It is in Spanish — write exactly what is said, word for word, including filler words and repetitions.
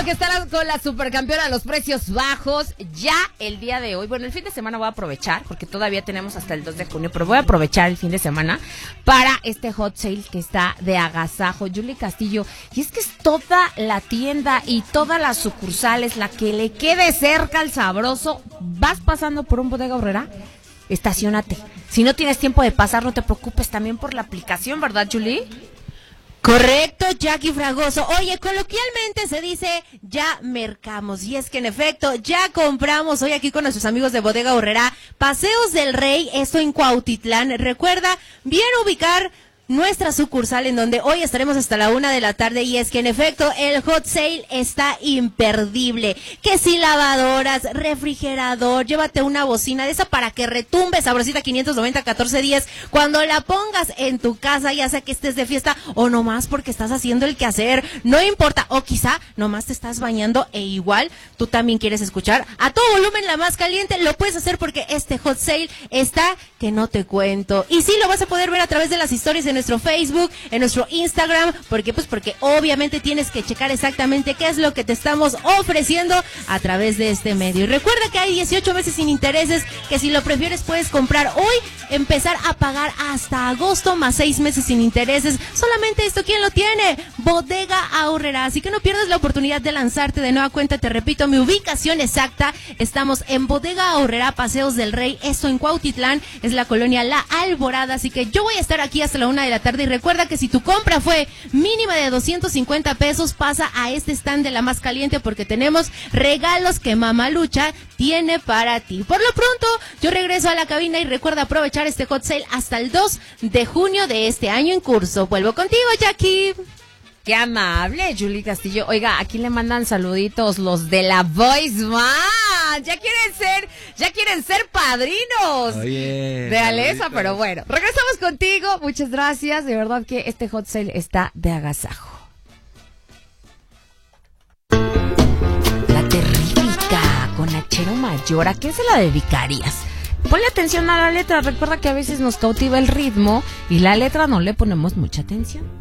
que está con la supercampeona de los precios bajos. Ya el día de hoy, bueno, el fin de semana voy a aprovechar, porque todavía tenemos hasta el dos de junio, pero voy a aprovechar el fin de semana para este hot sale que está de agasajo. Julie Castillo, y es que es toda la tienda y todas las sucursales, la que le quede cerca al sabroso. Vas pasando por un Bodega Aurrera, estaciónate. Si no tienes tiempo de pasar, no te preocupes, también por la aplicación, ¿verdad, Julie? Correcto, Jackie Fragoso. Oye, coloquialmente se dice ya mercamos, y es que en efecto ya compramos hoy aquí con nuestros amigos de Bodega Aurrera, Paseos del Rey, esto en Cuautitlán. Recuerda bien ubicar nuestra sucursal en donde hoy estaremos hasta la una de la tarde, y es que en efecto el hot sale está imperdible. Que si lavadoras, refrigerador, llévate una bocina de esa para que retumbe sabrosita, quinientos noventa, catorce días, cuando la pongas en tu casa, ya sea que estés de fiesta o nomás porque estás haciendo el quehacer, no importa, o quizá nomás te estás bañando e igual tú también quieres escuchar a todo volumen la más caliente, lo puedes hacer porque este hot sale está que no te cuento. Y sí, lo vas a poder ver a través de las historias en nuestro Facebook, en nuestro Instagram. ¿Por qué? Pues porque obviamente tienes que checar exactamente qué es lo que te estamos ofreciendo a través de este medio. Y recuerda que hay dieciocho meses sin intereses, que si lo prefieres puedes comprar hoy, empezar a pagar hasta agosto, más seis meses sin intereses. Solamente esto, ¿quién lo tiene? Bodega Aurrera. Así que no pierdas la oportunidad de lanzarte de nueva cuenta. Te repito, mi ubicación exacta, estamos en Bodega Aurrera, Paseos del Rey, esto en Cuautitlán, es la colonia La Alborada. Así que yo voy a estar aquí hasta la una de la tarde, y recuerda que si tu compra fue mínima de doscientos cincuenta pesos, pasa a este stand de la más caliente, porque tenemos regalos que Mamalucha tiene para ti. Por lo pronto, yo regreso a la cabina, y recuerda aprovechar este hot sale hasta el dos de junio de este año en curso. Vuelvo contigo, Jackie. Qué amable, Julie Castillo. Oiga, aquí le mandan saluditos los de la Voice Man. Ya quieren ser, ya quieren ser padrinos. Oye, de Alesa, pero bueno. Regresamos contigo. Muchas gracias. De verdad que este hot sale está de agasajo. La Terrífica con Achero Mayor. ¿A qué se la dedicarías? Ponle atención a la letra. Recuerda que a veces nos cautiva el ritmo y la letra no le ponemos mucha atención.